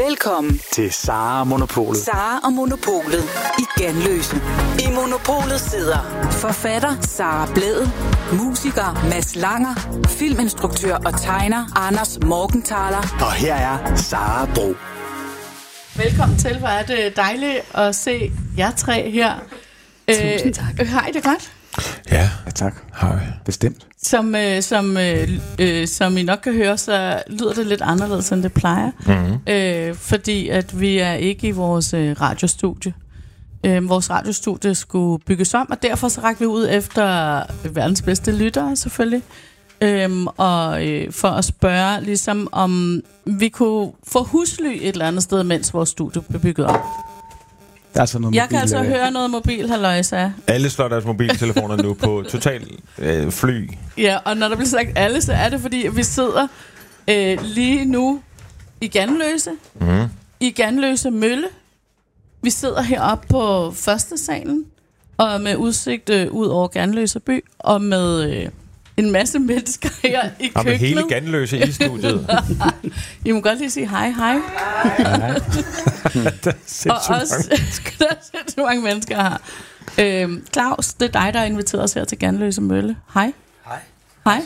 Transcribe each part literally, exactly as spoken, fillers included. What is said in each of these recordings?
Velkommen til Sara og Monopolet. Sara og Monopolet i Ganløse. I Monopolet sidder forfatter Sara Blædel, musiker Mads Langer, filminstruktør og tegner Anders Morgenthaler. Og her er Sara Bro. Velkommen til. Hvor er det dejligt at se jer tre her. Tusind tak. Øh, hej, det er godt. Ja, Ja, tak. hej. Bestemt. Som, øh, som, øh, øh, som I nok kan høre, så lyder det lidt anderledes, end det plejer. Mm-hmm. Øh, fordi at vi er ikke i vores øh, radiostudie. Øh, vores radiostudie skulle bygges om, og derfor så rakte vi ud efter verdens bedste lyttere, selvfølgelig. Øhm, og øh, for at spørge, ligesom om vi kunne få husly et eller andet sted, mens vores studie blev bygget op. Der er sådan noget Jeg mobil, kan altså øh, høre noget mobil, halløjsa. Alle slår deres mobiltelefoner nu på total øh, fly. Ja, og når der bliver sagt alle, så er det fordi, at vi sidder øh, lige nu i Ganløse. Mm. I Ganløse Mølle. Vi sidder heroppe på første salen, og med udsigt øh, ud over Ganløse by, og med øh, en masse mennesker her i køkkenet. Og med hele Ganløse i studiet. I må godt lige sige hej, hej. Nej. Der er Og også, der er sindssygt mange mennesker her. Øhm, Claus, det er dig, der har inviteret os her til Ganløse Mølle. Hej. Hej. Hej.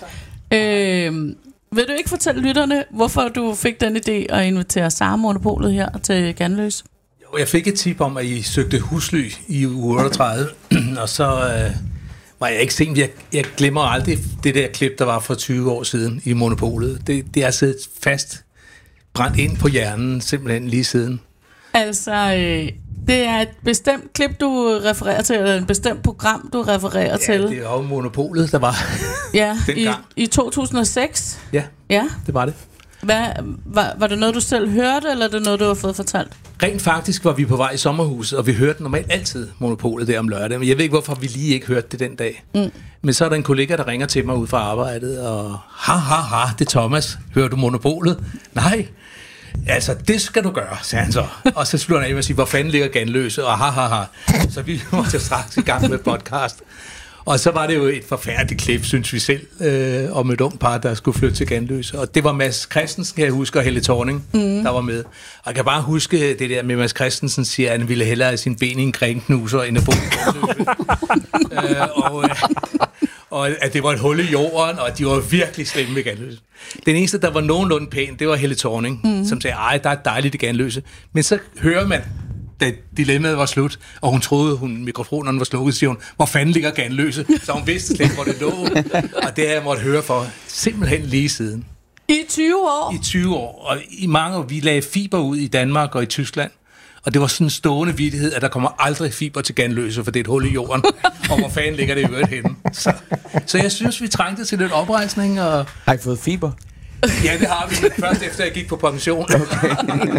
Øhm, vil du ikke fortælle lytterne, hvorfor du fik den idé at invitere Sara Monopolet her til Ganløse? Jo, jeg fik et tip om, at I søgte husly i uge otteogtredive, og så øh, var jeg ikke sent. Jeg, jeg glemmer aldrig det der klip, der var for tyve år siden i Monopolet. Det, det er siddet fast, brændt ind på hjernen, simpelthen lige siden. Altså, øh, det er et bestemt klip, du refererer til, eller et bestemt program, du refererer Ja, til. det er jo Monopolet, der var Ja, i, dengang. i to tusind og seks. Ja, Ja. det var det. Hvad, var, var det noget, du selv hørte, eller er det noget, du har fået fortalt? Rent faktisk var vi på vej i sommerhuset, og vi hørte normalt altid Monopolet der om lørdag. Men jeg ved ikke, hvorfor vi lige ikke hørte det den dag. Mm. Men så er der en kollega, der ringer til mig ud fra arbejdet, og ha, ha, ha, det er Thomas. Hører du Monopolet? Nej. Altså, det skal du gøre, sagde han så. Og så slutter han af med at sige, hvor fanden ligger Ganløse? Og ha, ha, ha. Så vi måtte straks i gang med podcast. Og så var det jo et forfærdeligt klip, synes vi selv, øh, om et ung par, der skulle flytte til Ganløse. Og det var Mads Christensen, kan jeg huske, og Helle Thorning, mm. der var med. Og jeg kan bare huske det der med Mads Christensen siger, at han ville hellere have sin ben i en kringknuser, end at bo i Ganløse. øh, og, øh, og at det var et hul i jorden, og at de var virkelig slemme i Ganløse. Den eneste, der var nogenlunde pæn, det var Helle Thorning, mm. som sagde, ej, der er dejligt i Ganløse. Men så hører man, da dilemmaet var slut, og hun troede, hun mikrofonerne var slukket, siger hun, hvor fanden ligger Ganløse? Så hun vidste slet ikke, hvor det lå. Og det har jeg måtte høre for simpelthen lige siden. I tyve år? I tyve år. Og i mange år, vi lagde fiber ud i Danmark og i Tyskland. Og det var sådan en stående vittighed, at der kommer aldrig fiber til Ganløse, for det er et hul i jorden. Og hvor fanden ligger det i øvrigt henne? Så, så jeg synes, vi trængte til lidt oprejsning. Og Har I fået fiber? ja, det har vi, men først efter jeg gik på pension. Okay.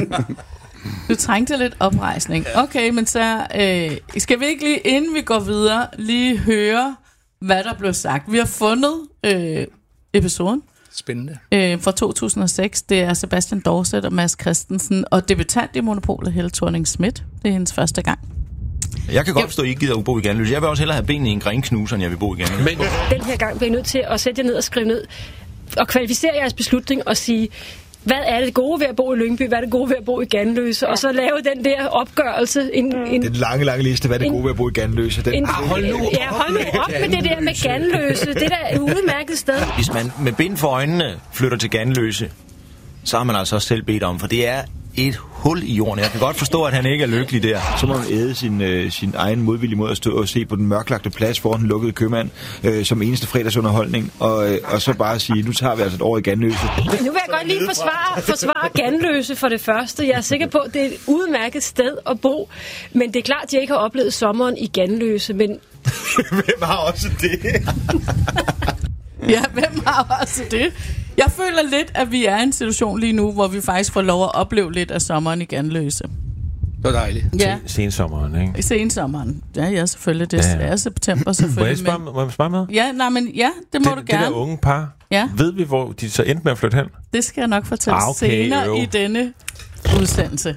Du trængte lidt oprejsning. Okay, men så øh, skal vi ikke lige, inden vi går videre, lige høre, hvad der blev sagt. Vi har fundet øh, episoden Spændende. øh, fra to tusind og seks. Det er Sebastian Dorset og Mads Christensen, og debutant i Monopolet, Helle Thorning-Schmidt. Det er hendes første gang. Jeg kan godt forstå, at I ikke gider at bo i Ganløse. Jeg vil også hellere have benene i en grænknuser, end jeg vil bo i Ganløse. Men den her gang bliver I nødt til at sætte jer ned og skrive ned og kvalificere jeres beslutning og sige, hvad er det gode ved at bo i Lyngby, hvad er det gode ved at bo i Ganløse, ja. Og så lave den der opgørelse. En, en, den lange, lange liste, hvad er det gode ved at bo i Ganløse. Den, en, hold nu op, ja, hold nu op med det der med Ganløse. Det der er et udmærket sted. Hvis man med bind for øjnene flytter til Ganløse, så har man altså også selv bedt om, for det er et hul i jorden. Jeg kan godt forstå, at han ikke er lykkelig der. Så må man æde sin, øh, sin egen modvillige måde at stå og se på den mørklagte plads foran den lukkede købmand øh, som eneste fredagsunderholdning, og, øh, og så bare sige, nu tager vi altså et år i Ganløse. Nu vil jeg godt lige forsvare, forsvare Ganløse for det første. Jeg er sikker på, at det er et udmærket sted at bo, men det er klart, at jeg ikke har oplevet sommeren i Ganløse, men... Hvem har også det? Ja, hvem har også det? Jeg føler lidt, at vi er i en situation lige nu, hvor vi faktisk får lov at opleve lidt af sommeren i Ganløse. Det var dejligt. Ja. Sensommeren, ikke? I sensommeren. Ja, ja, selvfølgelig. Det er ja. september, Må jeg selvfølgelig. spørge, må jeg spørge med? Ja, nej, men ja, det må det, du det gerne. der unge par, ja. Ved vi, hvor de så endte med at flytte hen? Det skal jeg nok fortælle ah, okay, senere jo. i denne udsendelse.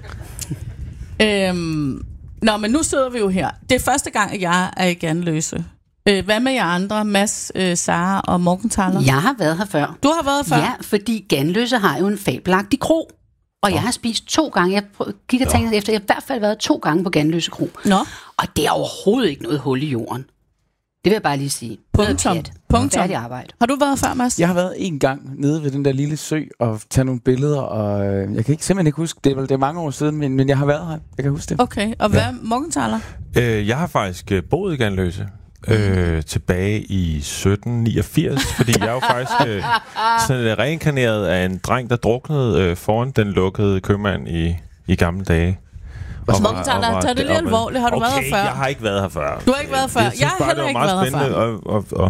øhm, nå, men nu sidder vi jo her. Det er første gang, at jeg er i Ganløse. Øh, hvad med jer andre? Mads, øh, Sara og Morgenthaler? Jeg har været her før. Du har været her før? Ja, fordi Ganløse har jo en fabelagtig kro. Og jeg har spist to gange. Jeg prøv, kigger og tænker efter. Jeg har i hvert fald været to gange på Ganløse Kro. Nå. Og det er overhovedet ikke noget hul i jorden. Det vil jeg bare lige sige. Punktum. Punktum. Færdig arbejde. Har du været før, Mads? Jeg har været en gang nede ved den der lille sø og tage nogle billeder, og øh, jeg kan ikke, simpelthen ikke huske, det er, vel, det er mange år siden, men, men jeg har været her. Jeg kan huske det. Okay, og hvad ja. Morgenthaler? Øh, jeg har faktisk øh, boet i Ganløse. Øh, tilbage i sytten niogfirs, fordi jeg er jo faktisk øh, sådan reinkarneret af en dreng, der druknede øh, foran den lukkede købmand i, i gamle dage. Morgenthaler, tag det lige alvorligt. Har du okay, været her før? Jeg har ikke været her før. Du har ikke været før? Jeg, jeg har heller ikke været her før. Det var meget spændende at, at,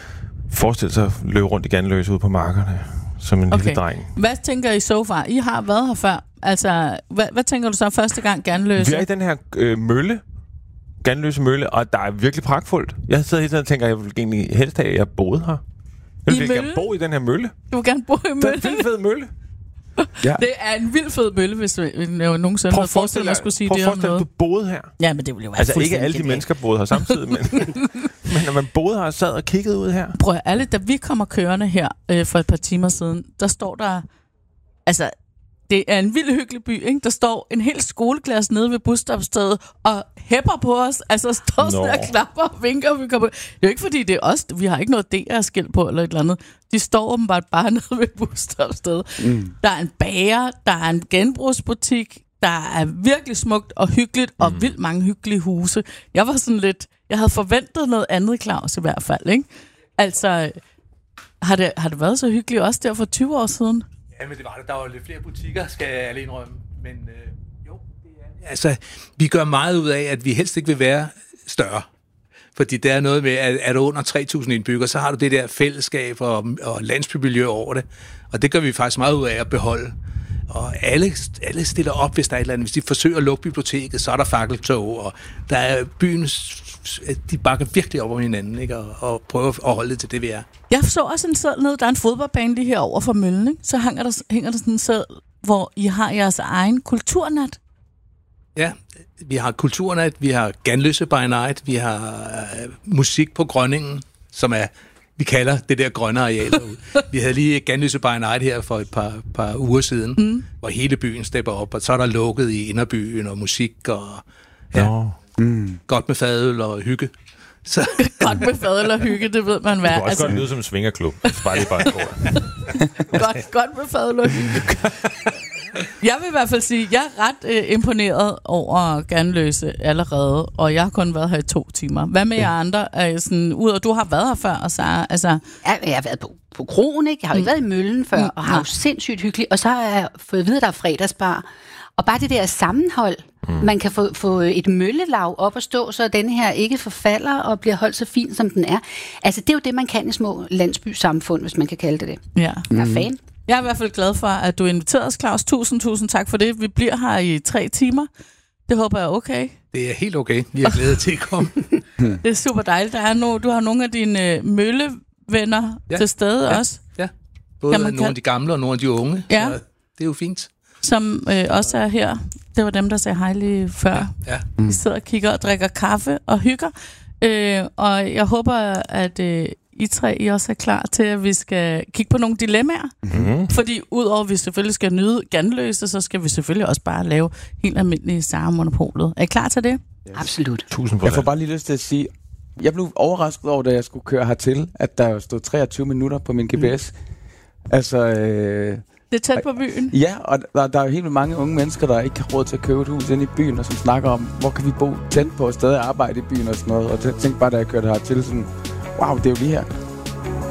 at forestille sig at løbe rundt i Ganløse ude på markerne som en okay. lille dreng. Hvad tænker I so far? I har været her før. Altså, hvad, hvad tænker du så første gang Ganløse? Vi er i den her øh, mølle, Ganløse Mølle, og der er virkelig pragtfuldt. Jeg sidder hele tiden og tænker, at jeg vil egentlig helst have, at jeg boede her. Jeg vil gerne bo i den her mølle. Du vil gerne bo i mølle? Det er en vild fed mølle. Ja. Det er en vild fed mølle, hvis du nogensinde havde forestillet, at jeg skulle sige det om noget. Prøv at du boede her. Ja, men det ville jo være altså ikke alle de mennesker boede her samtidig, men, men når man boede her og sad og kiggede ud her. Prøv at alle, da vi kommer kørende her øh, for et par timer siden, der står der, altså det er en vild hyggelig by, ikke? Der står en hel skoleklasse nede ved busstopstedet og hæpper på os. Altså står sådan og klapper og vinker. Og vi kommer. Det er jo ikke fordi, det er os. Vi har ikke noget D R-skilt på eller et eller andet. De står åbenbart bare nede ved busstopstedet. Mm. Der er en bager, der er en genbrugsbutik, der er virkelig smukt og hyggeligt, og mm. vildt mange hyggelige huse. Jeg var sådan lidt... Jeg havde forventet noget andet, Claus, i hvert fald, ikke? Altså, har det, har det været så hyggeligt også der for tyve år siden? Ja, men det var det. Der var lidt flere butikker, skal jeg alene indrømme. Men øh, jo, det er... Altså, vi gør meget ud af, at vi helst ikke vil være større. Fordi der er noget med, at er du under tre tusind indbyggere, så har du det der fællesskab og, og landsbymiljø over det. Og det gør vi faktisk meget ud af at beholde. Og alle, alle stiller op, hvis der er et eller andet. Hvis de forsøger at lukke biblioteket, så er der fakkeltog, og der er byen, de bakker virkelig op om hinanden, ikke? Og, og prøver at holde det til det, vi er. Jeg så også en seddel ned, der er en fodboldbane lige her over for møllen, ikke? Så hænger der, hænger der sådan en seddel, hvor I har jeres egen kulturnat. Ja, vi har kulturnat, vi har Ganløse by Night, vi har øh, musik på Grønningen, som er, vi kalder det der grønne arealer ud. Vi havde lige Ganløse by Night her for et par, par uger siden, mm. hvor hele byen stepper op, og så er der lukket i inderbyen og musik og ja, no. mm. godt med fadøl og hygge. Så. Godt med fadøl og hygge, det ved man hvad. Det kan også altså, godt lyde som en svingerklub. Bare lige bare godt, godt med fadøl og hygge. Jeg vil i hvert fald sige, at jeg er ret øh, imponeret over Ganløse allerede, og jeg har kun været her i to timer. Hvad med ja. jer andre? Er sådan, ud, og du har været her før, og så altså... Ja, jeg har været på, på kroen, ikke? Jeg har jo ikke mm. været i møllen før, mm. og har jo sindssygt hyggeligt. Og så har jeg fået at vide, at der er fredagsbar. Og bare det der sammenhold, mm. man kan få, få et møllelav op at stå, så den her ikke forfalder og bliver holdt så fin, som den er. Altså, det er jo det, man kan i små landsbysamfund, hvis man kan kalde det det. Ja. Jeg er fan. Jeg er i hvert fald glad for, at du inviterede os, Claus. Tusind, tusind tak for det. Vi bliver her i tre timer. Det håber jeg er okay. Det er helt okay. Vi er glade til at komme. Det er super dejligt. Der er no, du har nogle af dine øh, møllevenner ja. til stede ja. også. Ja, både nogle kan... af de gamle og nogle af de unge. Ja. Så det er jo fint. Som øh, også er her. Det var dem, der sagde hej lige før. Ja. Ja. Mm. Vi sidder og kigger og drikker kaffe og hygger. Øh, og jeg håber, at... Øh, I tre, I også er klar til, at vi skal kigge på nogle dilemmaer. Mm-hmm. Fordi udover at vi selvfølgelig skal nyde Ganløse, så skal vi selvfølgelig også bare lave helt almindelige Sara-monopolet. Er I klar til det? Yes. Absolut. Tusind for Jeg får bare lige lyst til at sige, jeg blev overrasket over, da jeg skulle køre hertil, at der stod treogtyve minutter på min G P S. Mm. Altså... Øh, det er tæt på byen. Ja, og der, der er jo helt mange unge mennesker, der ikke har råd til at købe et hus inde i byen, og som snakker om, hvor kan vi bo tæt på og stadig arbejde i byen og sådan noget. Og jeg tænkte bare, da jeg kørte hertil, sådan... Wow, det er jo lige her.